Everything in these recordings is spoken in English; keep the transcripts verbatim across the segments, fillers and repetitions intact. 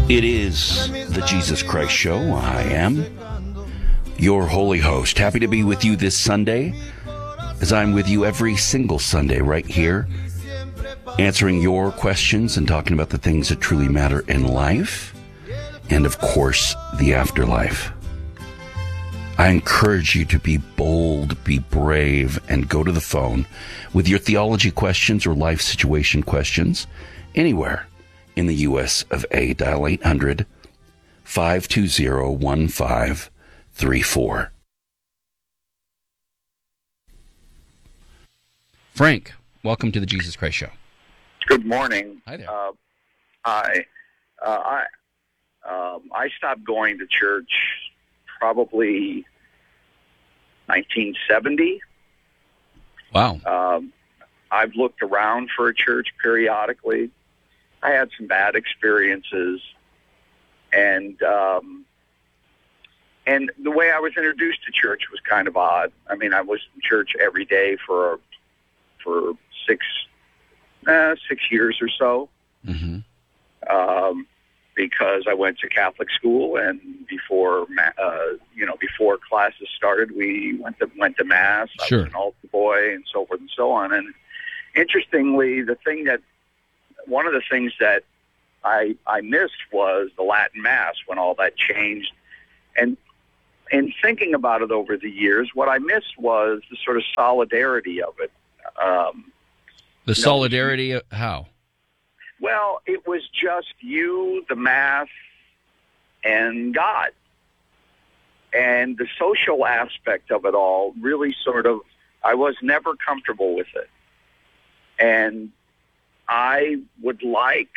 It is the Jesus Christ Show. I am your holy host. Happy to be with you this Sunday, as I'm with you every single Sunday right here, answering your questions and talking about the things that truly matter in life and, of course, the afterlife. I encourage you to be bold, be brave, and go to the phone with your theology questions or life situation questions anywhere in the U S of A. Dial eight hundred, five two zero, one five three four. Frank, welcome to the Jesus Christ Show. Good morning. Hi there. Uh, I, uh, I, um, I stopped going to church probably nineteen seventy. Wow. Um, I've looked around for a church periodically. I had some bad experiences, and um, and the way I was introduced to church was kind of odd. I mean, I was in church every day for for six uh, six years or so, Mm-hmm. um, because I went to Catholic school, and before ma- uh, you know before classes started, we went to went to mass. Sure. I was an altar boy, and so forth and so on. And interestingly, the thing that One of the things that I I missed was the Latin Mass when all that changed. And in thinking about it over the years, what I missed was the sort of solidarity of it. Um, The you know, solidarity, of how? well, it was just you, the Mass, and God. And the social aspect of it all really sort of, I was never comfortable with it. And I would like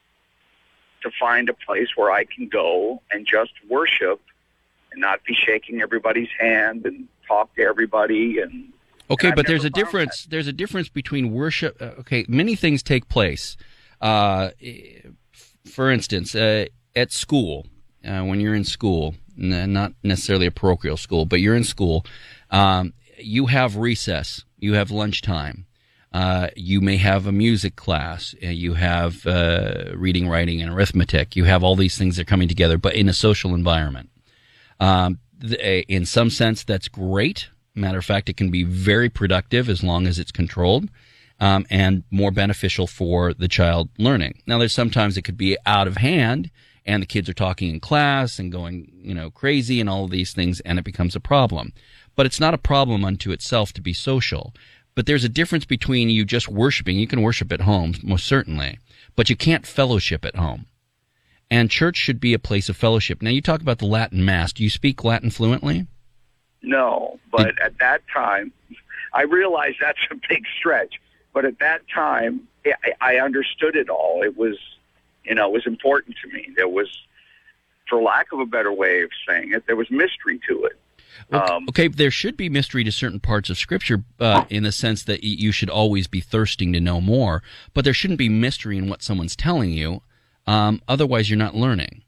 to find a place where I can go and just worship and not be shaking everybody's hand and talk to everybody. And Okay, and but I've there's a never found difference. There's a difference between worship. Uh, okay, many things take place. Uh, for instance, uh, at school, uh, when you're in school, n- not necessarily a parochial school, but you're in school, um, you have recess, you have lunchtime. Uh, you may have a music class. Uh, you have uh, reading, writing, and arithmetic. You have all these things that are coming together, but in a social environment. Um, th- in some sense, that's great. Matter of fact, it can be very productive as long as it's controlled, um, and more beneficial for the child learning. Now, there's sometimes it could be out of hand, and the kids are talking in class and going, you know, crazy and all of these things, and it becomes a problem. But it's not a problem unto itself to be social. But there's a difference between you just worshiping. You can worship at home, most certainly, but you can't fellowship at home. And church should be a place of fellowship. Now, you talk about the Latin Mass. Do you speak Latin fluently? No, but Did- at that time, I realize that's a big stretch. But at that time, I, I understood it all. It was, you know, it was important to me. There was, for lack of a better way of saying it, there was mystery to it. Okay, Um, okay, there should be mystery to certain parts of Scripture uh, in the sense that y- you should always be thirsting to know more, but there shouldn't be mystery in what someone's telling you. Um, otherwise, you're not learning.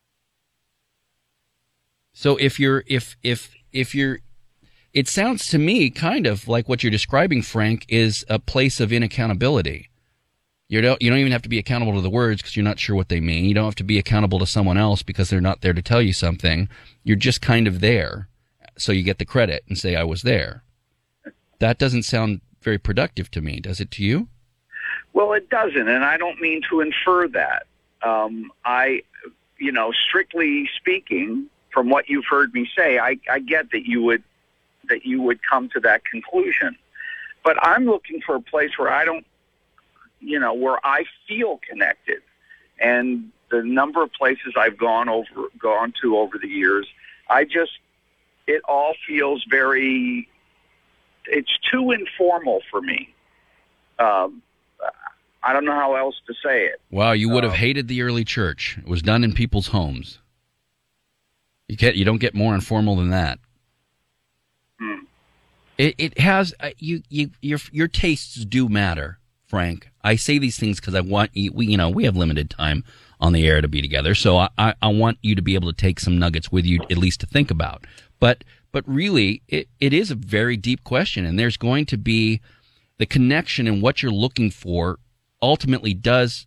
So if you're, if, if, if you're, it sounds to me kind of like what you're describing, Frank, is a place of inaccountability. You don't, you don't even have to be accountable to the words because you're not sure what they mean. You don't have to be accountable to someone else because they're not there to tell you something. You're just kind of there. So you get the credit and say, I was there. That doesn't sound very productive to me. Does it to you? Well, it doesn't, and I don't mean to infer that. Um, I, you know, strictly speaking, from what you've heard me say, I, I get that you would that you would come to that conclusion. But I'm looking for a place where I don't, you know, where I feel connected. And the number of places I've gone over, gone to over the years, I just, it all feels very, it's too informal for me. Um, I don't know how else to say it. Wow, you would have Um, hated the early church. It was done in people's homes. You get, you don't get more informal than that. Hmm. It, it has uh, you, you, your, your tastes do matter, Frank. I say these things because I want you. We, you know, we have limited time on the air to be together, so I, I, I want you to be able to take some nuggets with you, at least to think about. But, but really, it, it is a very deep question, and there's going to be the connection in what you're looking for. Ultimately, does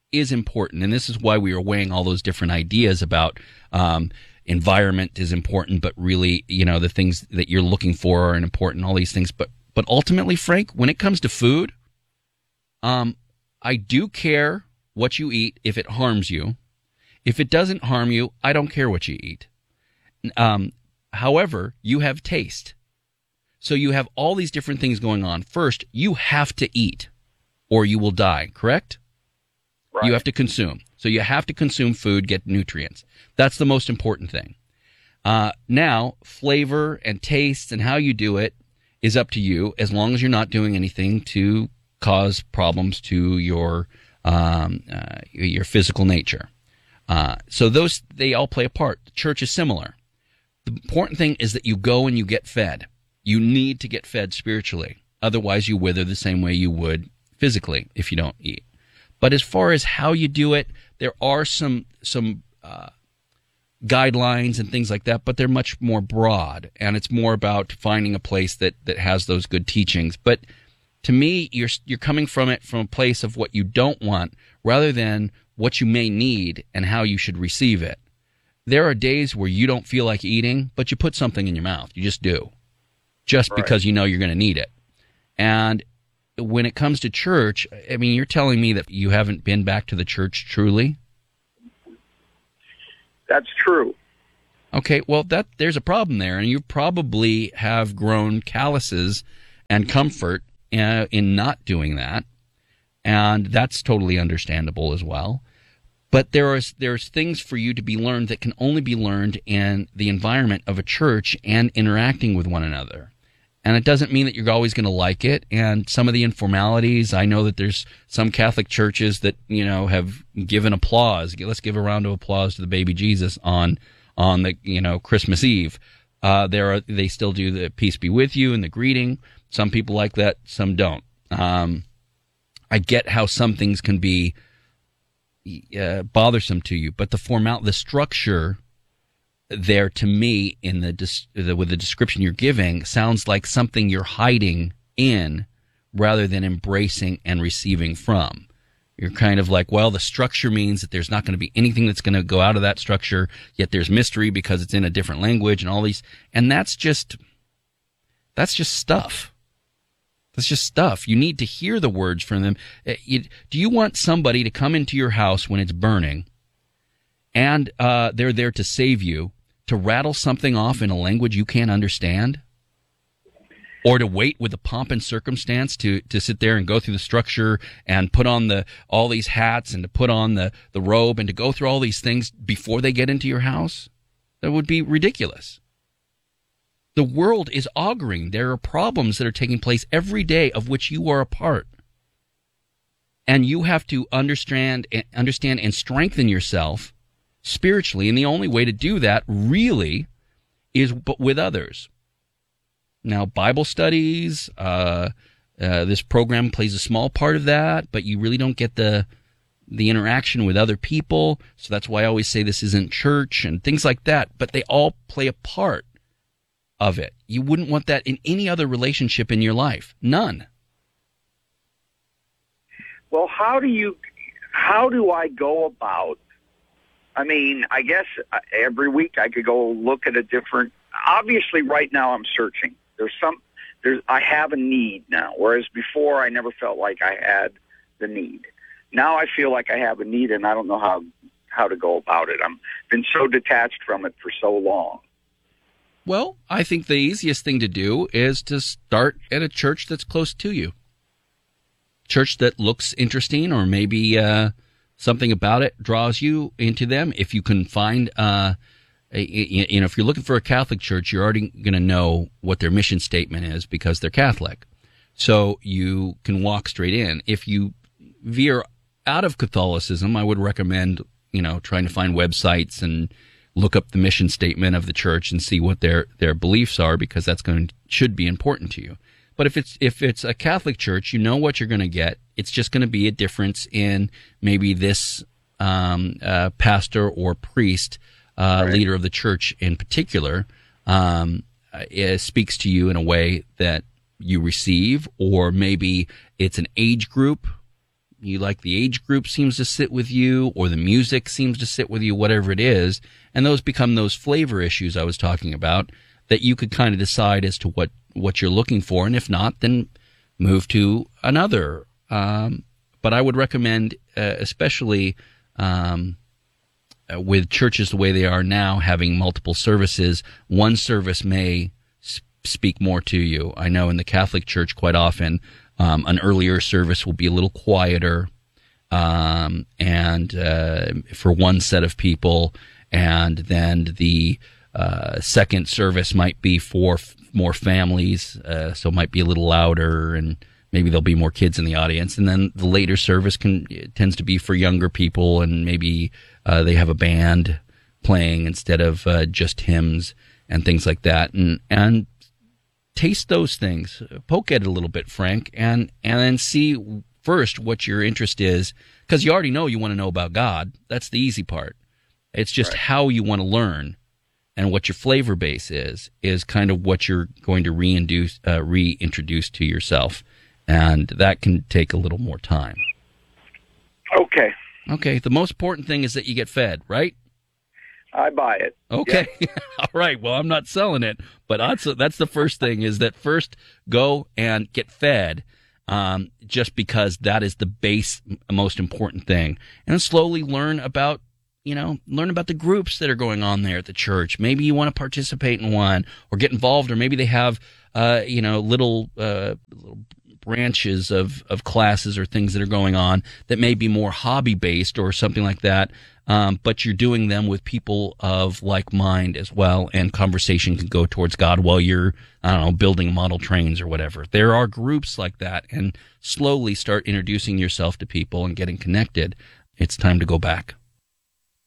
is important, and this is why we are weighing all those different ideas about um, environment is important, but really, you know, the things that you're looking for are important, all these things. But but ultimately, Frank, when it comes to food, um, I do care what you eat if it harms you. If it doesn't harm you, I don't care what you eat. Um, however, you have taste. So you have all these different things going on. First, you have to eat or you will die, correct? Right. You have to consume. So you have to consume food, get nutrients. That's the most important thing. Uh, now, flavor and taste and how you do it is up to you, as long as you're not doing anything to cause problems to your um, uh, your physical nature. Uh, so those, they all play a part. The church is similar. The important thing is that you go and you get fed. You need to get fed spiritually. Otherwise, you wither the same way you would physically if you don't eat. But as far as how you do it, there are some some uh, guidelines and things like that, but they're much more broad, and it's more about finding a place that, that has those good teachings. But to me, you're you're coming from it from a place of what you don't want rather than what you may need and how you should receive it. There are days where you don't feel like eating, but you put something in your mouth. You just do. Just Right. because you know you're going to need it. And when it comes to church, I mean, you're telling me that you haven't been back to the church truly? That's true. Okay, well, that there's a problem there, and you probably have grown calluses and comfort uh, in not doing that, and that's totally understandable as well. But there is there's things for you to be learned that can only be learned in the environment of a church and interacting with one another. And it doesn't mean that you're always going to like it. And some of the informalities, I know that there's some Catholic churches that, you know, have given applause. Let's give a round of applause to the baby Jesus on on the, you know, Christmas Eve. Uh, there are they still do the peace be with you and the greeting. Some people like that, some don't. Um, I get how some things can be uh, bothersome to you, but the formal, the structure there to me in the, the with the description you're giving sounds like something you're hiding in rather than embracing and receiving from. You're kind of like, well, the structure means that there's not going to be anything that's going to go out of that structure, yet there's mystery because it's in a different language and all these, and that's just that's just stuff. That's just stuff. You need to hear the words from them. You, do you want somebody to come into your house when it's burning and uh, they're there to save you, to rattle something off in a language you can't understand? Or to wait with the pomp and circumstance to, to sit there and go through the structure and put on the all these hats and to put on the, the robe and to go through all these things before they get into your house? That would be ridiculous. The world is auguring. There are problems that are taking place every day of which you are a part. And you have to understand, understand and strengthen yourself spiritually. And the only way to do that really is with others. Now, Bible studies, uh, uh, this program plays a small part of that, but you really don't get the the interaction with other people. So that's why I always say this isn't church and things like that. But they all play a part of it. You wouldn't want that in any other relationship in your life. None. Well, how do you, how do I go about, I mean, I guess every week I could go look at a different, obviously right now I'm searching. There's some, there's, I have a need now, whereas before I never felt like I had the need. Now I feel like I have a need and I don't know how, how to go about it. I've been so detached from it for so long. Well, I think the easiest thing to do is to start at a church that's close to you. Church that looks interesting, or maybe uh, something about it draws you into them. If you can find, uh, a, you know, if you're looking for a Catholic church, you're already going to know what their mission statement is because they're Catholic. So you can walk straight in. If you veer out of Catholicism, I would recommend, you know, trying to find websites and look up the mission statement of the church and see what their, their beliefs are, because that's going to, should be important to you. But if it's if it's a Catholic church, you know what you're going to get. It's just going to be a difference in maybe this um, uh, pastor or priest, uh, right. leader of the church in particular, um, it speaks to you in a way that you receive, or maybe it's an age group you like the age group seems to sit with you, or the music seems to sit with you, whatever it is. And those become those flavor issues I was talking about that you could kind of decide as to what, what you're looking for. And if not, then move to another. Um, but I would recommend, uh, especially um, uh, with churches the way they are now, having multiple services, one service may sp- speak more to you. I know in the Catholic Church quite often, um, an earlier service will be a little quieter, um, and uh, for one set of people, and then the uh, second service might be for f- more families, uh, so it might be a little louder, and maybe there'll be more kids in the audience. And then the later service can tends to be for younger people, and maybe uh, they have a band playing instead of uh, just hymns and things like that. And and taste those things, poke at it a little bit, Frank, and and then see first what your interest is, because you already know you want to know about God. That's the easy part. It's just right. How you want to learn and what your flavor base is is kind of what you're going to reintroduce uh, reintroduce to yourself. And that can take a little more time. Okay. Okay. The most important thing is that you get fed, right? I buy it. Okay. Yep. All right. Well, I'm not selling it, but that's, that's the first thing, is that first go and get fed, um, just because that is the base, most important thing. And then slowly learn about, you know, learn about the groups that are going on there at the church. Maybe you want to participate in one or get involved, or maybe they have, uh, you know, little, uh, little branches of, of classes or things that are going on that may be more hobby-based or something like that, um, but you're doing them with people of like mind as well, and conversation can go towards God while you're, I don't know, building model trains or whatever. There are groups like that, and slowly start introducing yourself to people and getting connected. It's time to go back.